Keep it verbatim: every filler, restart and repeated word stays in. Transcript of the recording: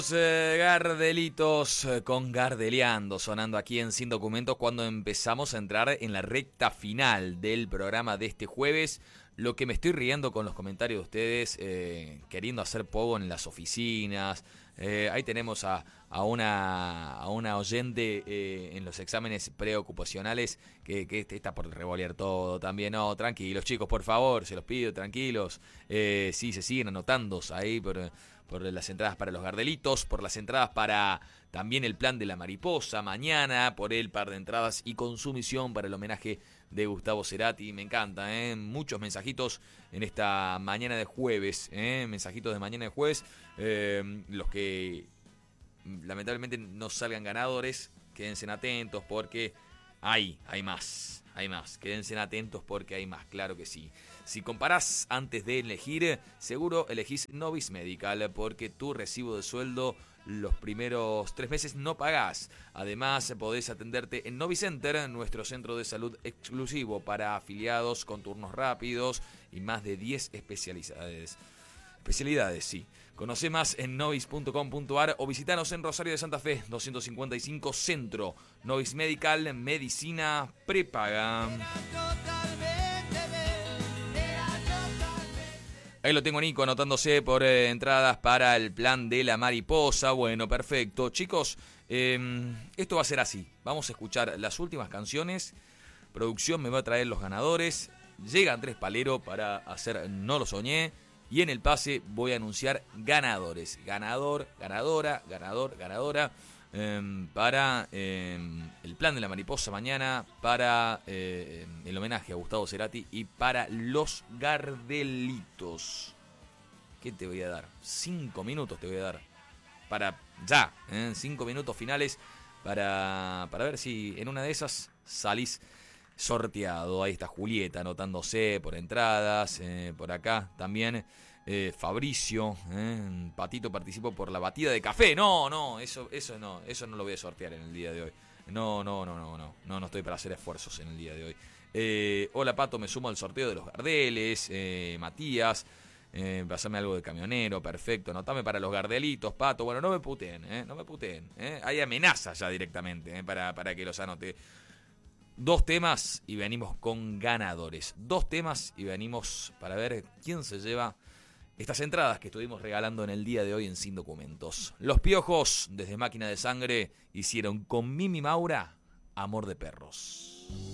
Eh, Gardelitos eh, con Gardeleando sonando aquí en Sin Documentos cuando empezamos a entrar en la recta final del programa de este jueves. Lo que me estoy riendo con los comentarios de ustedes, eh, queriendo hacer pogo en las oficinas. Eh, ahí tenemos a, a, una, a una oyente eh, en los exámenes preocupacionales que, que está por revolear todo también. No, tranquilos chicos, por favor, se los pido, tranquilos. Eh, sí, se siguen anotando ahí por... por las entradas para los Gardelitos, por las entradas para también el plan de la mariposa mañana, por el par de entradas y consumición para el homenaje de Gustavo Cerati. Me encanta, ¿eh? Muchos mensajitos en esta mañana de jueves, ¿eh? Mensajitos de mañana de jueves. Eh, los que lamentablemente no salgan ganadores, quédense atentos porque hay, hay más, hay más. Quédense atentos porque hay más, claro que sí. Si comparás antes de elegir, seguro elegís Novis Medical porque tu recibo de sueldo los primeros tres meses no pagás. Además, podés atenderte en Novicenter, nuestro centro de salud exclusivo para afiliados con turnos rápidos y más de diez especialidades. Especialidades, sí. Conoce más en novis punto com punto ar o visitanos en Rosario de Santa Fe, doscientos cincuenta y cinco Centro. Novis Medical, medicina prepaga. Ahí lo tengo Nico anotándose por eh, entradas para el plan de la mariposa. Bueno, perfecto. Chicos, eh, esto va a ser así. Vamos a escuchar las últimas canciones. Producción me va a traer los ganadores. Llega Andrés Palero para hacer No lo soñé. Y en el pase voy a anunciar ganadores. Ganador, ganadora, ganador, ganadora. Eh, para eh, el plan de la mariposa mañana, para eh, el homenaje a Gustavo Cerati y para los Gardelitos. ¿Qué te voy a dar? Cinco minutos te voy a dar. Para ya, ¿eh? Cinco minutos finales para, para ver si en una de esas salís sorteado. Ahí está Julieta anotándose por entradas. Eh, por acá también eh, Fabricio. Eh, Patito participó por la batida de café. No, no, eso, eso no, eso no lo voy a sortear en el día de hoy. No, no, no, no, no, no, no estoy para hacer esfuerzos en el día de hoy. Eh, hola Pato, me sumo al sorteo de los Gardeles. Eh, Matías. Eh, pasame algo de camionero, perfecto. Anotame para los Gardelitos, Pato. Bueno, no me puteen, eh, no me puteen. Eh. Hay amenazas ya directamente eh, para, para que los anote. Dos temas y venimos con ganadores. Dos temas y venimos para ver quién se lleva estas entradas que estuvimos regalando en el día de hoy en Sin Documentos. Los Piojos, desde Máquina de Sangre, hicieron con Mimi Maura Amor de Perros.